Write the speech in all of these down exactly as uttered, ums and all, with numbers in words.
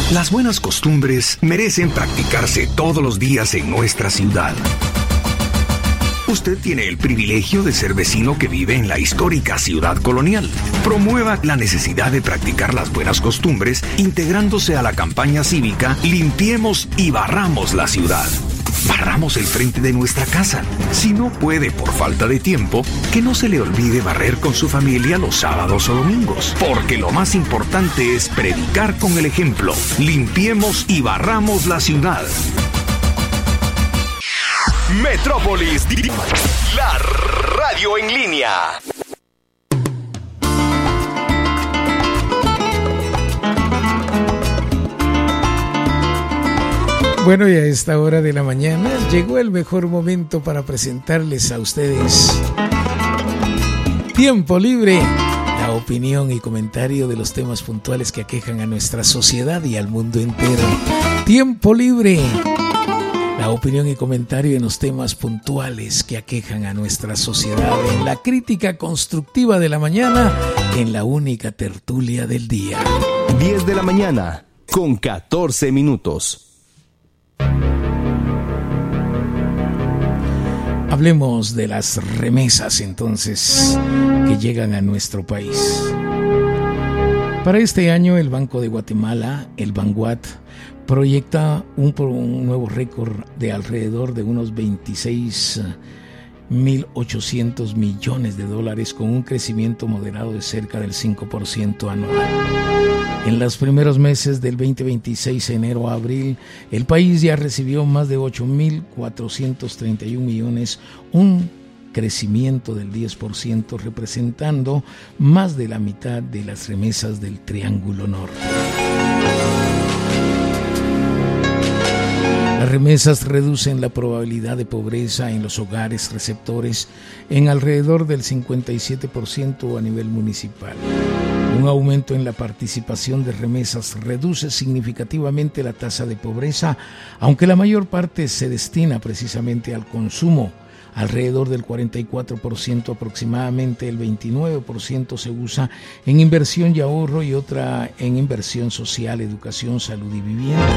Las buenas costumbres merecen practicarse todos los días en nuestra ciudad. Usted tiene el privilegio de ser vecino que vive en la histórica ciudad colonial. Promueva la necesidad de practicar las buenas costumbres integrándose a la campaña cívica Limpiemos y Barramos la Ciudad. Barramos el frente de nuestra casa. Si no puede por falta de tiempo, que no se le olvide barrer con su familia los sábados o domingos. Porque lo más importante es predicar con el ejemplo. Limpiemos y barramos la ciudad. Metrópolis, la radio en línea. Bueno, y a esta hora de la mañana llegó el mejor momento para presentarles a ustedes Tiempo Libre, la opinión y comentario de los temas puntuales que aquejan a nuestra sociedad y al mundo entero. Tiempo Libre, la opinión y comentario en los temas puntuales que aquejan a nuestra sociedad, en la crítica constructiva de la mañana, en la única tertulia del día. diez de la mañana, con catorce minutos. Hablemos de las remesas entonces que llegan a nuestro país. Para este año el Banco de Guatemala, el Banguat, proyecta un, un nuevo récord de alrededor de unos veintiséis mil ochocientos millones de dólares con un crecimiento moderado de cerca del cinco por ciento anual. En los primeros meses del veinte veintiséis, enero a abril, el país ya recibió más de ocho mil cuatrocientos treinta y un millones, un crecimiento del diez por ciento, representando más de la mitad de las remesas del Triángulo Norte. Las remesas reducen la probabilidad de pobreza en los hogares receptores en alrededor del cincuenta y siete por ciento a nivel municipal. Un aumento en la participación de remesas reduce significativamente la tasa de pobreza, aunque la mayor parte se destina precisamente al consumo. Alrededor del cuarenta y cuatro por ciento, aproximadamente el veintinueve por ciento se usa en inversión y ahorro y otra en inversión social, educación, salud y vivienda.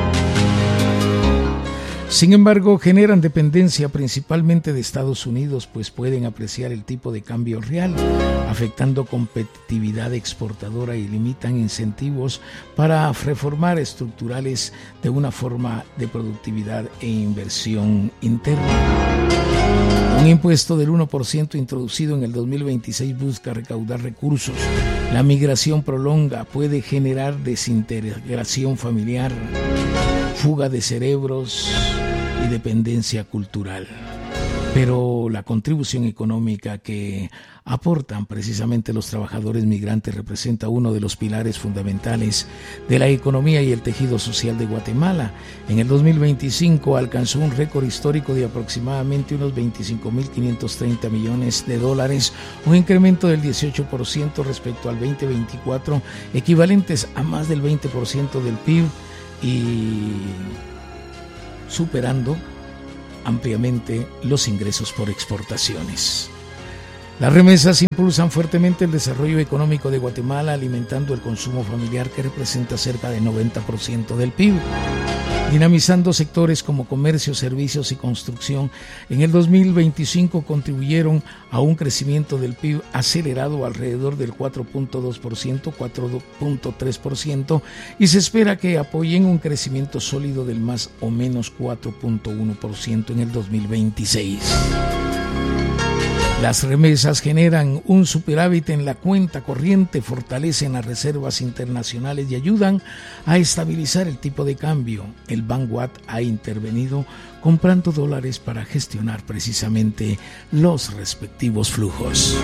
Sin embargo, generan dependencia principalmente de Estados Unidos, pues pueden apreciar el tipo de cambio real, afectando competitividad exportadora y limitan incentivos para reformar estructurales de una forma de productividad e inversión interna. Un impuesto del uno por ciento introducido en el dos mil veintiséis busca recaudar recursos. La migración prolonga puede generar desintegración familiar, fuga de cerebros y dependencia cultural. Pero la contribución económica que aportan precisamente los trabajadores migrantes representa uno de los pilares fundamentales de la economía y el tejido social de Guatemala. En el dos mil veinticinco alcanzó un récord histórico de aproximadamente unos veinticinco mil quinientos treinta millones de dólares, un incremento del dieciocho por ciento respecto al veinte veinticuatro, equivalentes a más del veinte por ciento del P I B y superando ampliamente los ingresos por exportaciones. Las remesas impulsan fuertemente el desarrollo económico de Guatemala, alimentando el consumo familiar que representa cerca del noventa por ciento del P I B, dinamizando sectores como comercio, servicios y construcción. En el dos mil veinticinco contribuyeron a un crecimiento del P I B acelerado alrededor del cuatro punto dos por ciento, cuatro punto tres por ciento, y se espera que apoyen un crecimiento sólido del más o menos cuatro punto uno por ciento en el dos mil veintiséis. Las remesas generan un superávit en la cuenta corriente, fortalecen las reservas internacionales y ayudan a estabilizar el tipo de cambio. El Banguat ha intervenido comprando dólares para gestionar precisamente los respectivos flujos.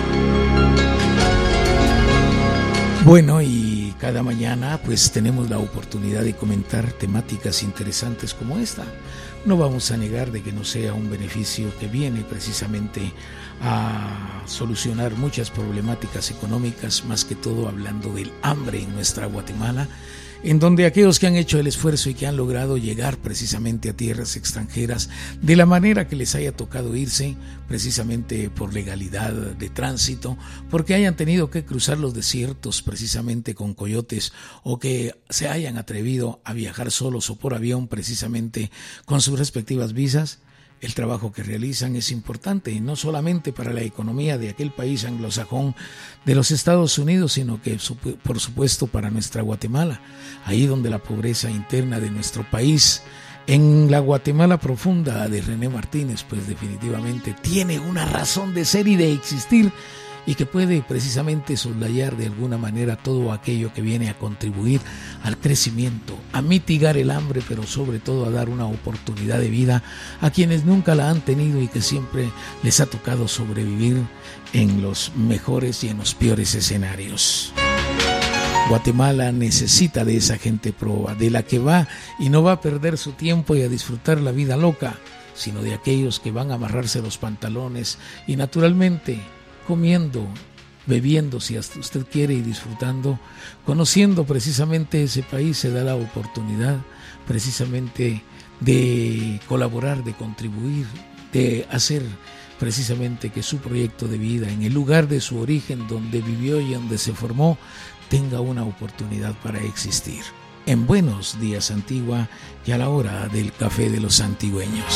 Bueno, y cada mañana pues tenemos la oportunidad de comentar temáticas interesantes como esta. No vamos a negar de que no sea un beneficio que viene precisamente a solucionar muchas problemáticas económicas, más que todo hablando del hambre en nuestra Guatemala, en donde aquellos que han hecho el esfuerzo y que han logrado llegar precisamente a tierras extranjeras de la manera que les haya tocado irse, precisamente por legalidad de tránsito, porque hayan tenido que cruzar los desiertos precisamente con coyotes, o que se hayan atrevido a viajar solos o por avión precisamente con sus respectivas visas, el trabajo que realizan es importante, no solamente para la economía de aquel país anglosajón de los Estados Unidos, sino que por supuesto para nuestra Guatemala, ahí donde la pobreza interna de nuestro país, en la Guatemala profunda de René Martínez, pues definitivamente tiene una razón de ser y de existir, y que puede precisamente soslayar de alguna manera todo aquello que viene a contribuir al crecimiento, a mitigar el hambre, pero sobre todo a dar una oportunidad de vida a quienes nunca la han tenido y que siempre les ha tocado sobrevivir en los mejores y en los peores escenarios. Guatemala necesita de esa gente proba, de la que va y no va a perder su tiempo y a disfrutar la vida loca, sino de aquellos que van a amarrarse los pantalones y naturalmente comiendo, bebiendo si hasta usted quiere y disfrutando, conociendo precisamente ese país, se da la oportunidad precisamente de colaborar, de contribuir, de hacer precisamente que su proyecto de vida en el lugar de su origen, donde vivió y donde se formó, tenga una oportunidad para existir. En Buenos Días Antigua y a la hora del café de los antigüeños.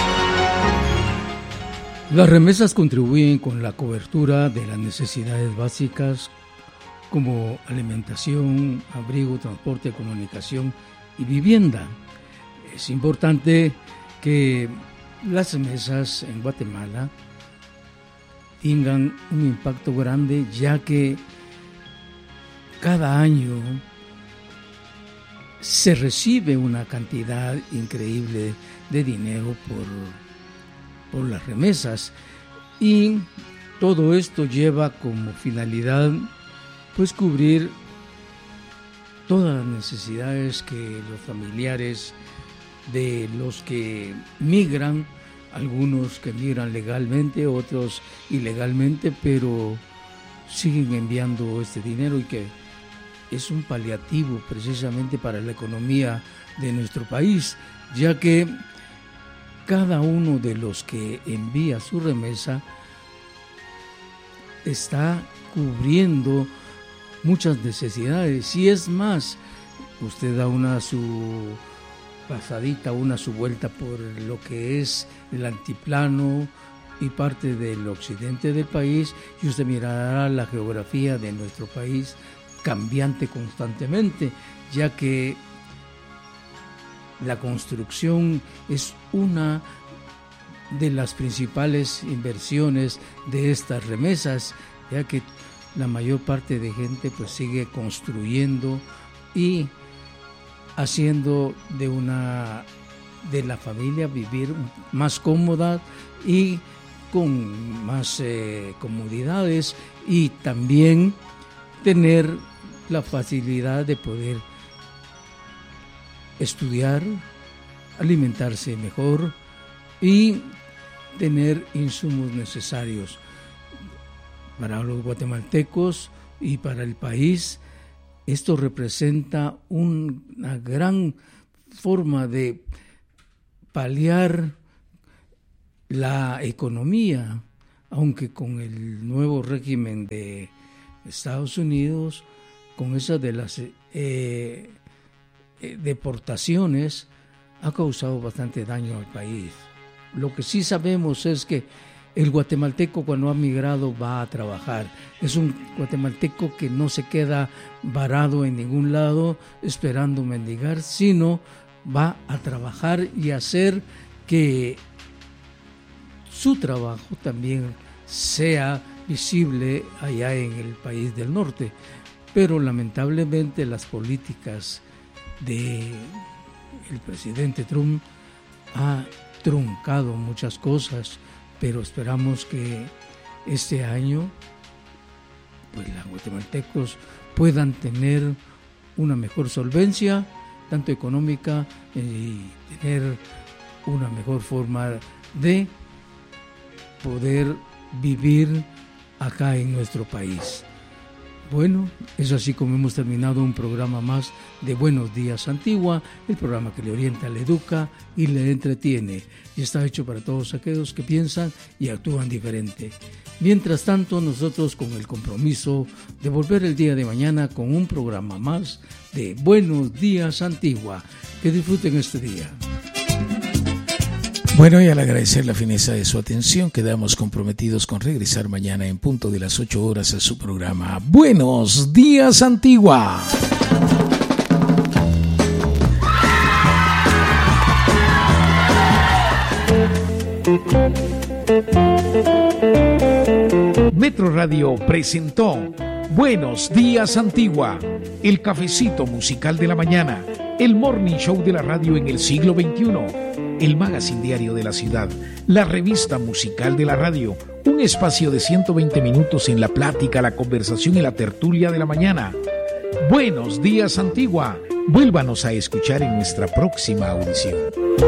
Las remesas contribuyen con la cobertura de las necesidades básicas como alimentación, abrigo, transporte, comunicación y vivienda. Es importante que las remesas en Guatemala tengan un impacto grande, ya que cada año se recibe una cantidad increíble de dinero por por las remesas, y todo esto lleva como finalidad pues cubrir todas las necesidades que los familiares de los que migran, algunos que migran legalmente, otros ilegalmente, pero siguen enviando este dinero, y que es un paliativo precisamente para la economía de nuestro país, ya que cada uno de los que envía su remesa está cubriendo muchas necesidades. Y es más, usted da una su pasadita, una su vuelta por lo que es el altiplano y parte del occidente del país, y usted mirará la geografía de nuestro país cambiante constantemente, ya que la construcción es una de las principales inversiones de estas remesas, ya que la mayor parte de gente pues sigue construyendo y haciendo de una de la familia vivir más cómoda y con más eh, comodidades, y también tener la facilidad de poder estudiar, alimentarse mejor y tener insumos necesarios. Para los guatemaltecos y para el país, esto representa un, una gran forma de paliar la economía, aunque con el nuevo régimen de Estados Unidos, con esa de las eh, deportaciones, ha causado bastante daño al país. Lo que sí sabemos es que el guatemalteco cuando ha migrado va a trabajar. Es un guatemalteco que no se queda varado en ningún lado esperando mendigar, sino va a trabajar y hacer que su trabajo también sea visible allá en el país del norte. Pero lamentablemente las políticas de el presidente Trump ha truncado muchas cosas, pero esperamos que este año pues los guatemaltecos puedan tener una mejor solvencia, tanto económica, y tener una mejor forma de poder vivir acá en nuestro país. Bueno, es así como hemos terminado un programa más de Buenos Días Antigua, el programa que le orienta, le educa y le entretiene. Y está hecho para todos aquellos que piensan y actúan diferente. Mientras tanto, nosotros con el compromiso de volver el día de mañana con un programa más de Buenos Días Antigua. Que disfruten este día. Bueno, y al agradecer la fineza de su atención, quedamos comprometidos con regresar mañana en punto de las ocho horas a su programa Buenos Días Antigua. Metro Radio presentó Buenos Días Antigua, el cafecito musical de la mañana, el morning show de la radio en el siglo veintiuno, el magazine diario de la ciudad, la revista musical de la radio, un espacio de ciento veinte minutos en la plática, la conversación y la tertulia de la mañana. Buenos Días Antigua, vuélvanos a escuchar en nuestra próxima audición.